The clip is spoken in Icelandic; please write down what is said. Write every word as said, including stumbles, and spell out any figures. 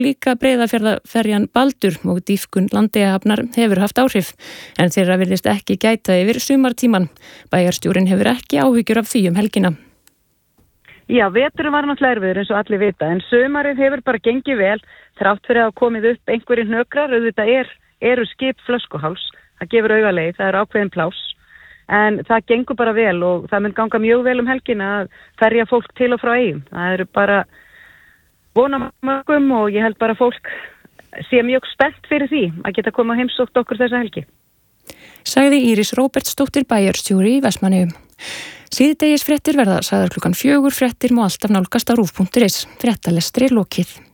líka Breiðafjarðarferjan Baldur og dýpkun Landeyjahafnar hefur haft áhrif, en þeirra virðist ekki gæta yfir sumartíman. Bæjarstjórinn hefur ekki áhyggjur af því um helgina. Já, veturinn var náttúrulega erfiður eins og allir vita, en sumarið hefur bara gengið vel, þrátt fyrir að komið upp einhverjir hnökrar, auðvitað er, eru skip flöskuháls, það gefur augaleið, það er ákveðin pláss, en það gengur bara vel og það mun ganga mjög vel um helgina að ferja fólk til og frá eyjum. Það eru bara vonamögum og ég held bara að fólk sé mjög spennt fyrir því að geta koma að heimsótt okkur þessa helgi. Sagði Íris Róbertsdóttir bæjarstjóri í Vestmannaeyjum. Síðdegis fréttir verða sagðar klukkan fjögur, fréttir má alltaf nálgast á rúv punktur is. Fréttalestri lokið.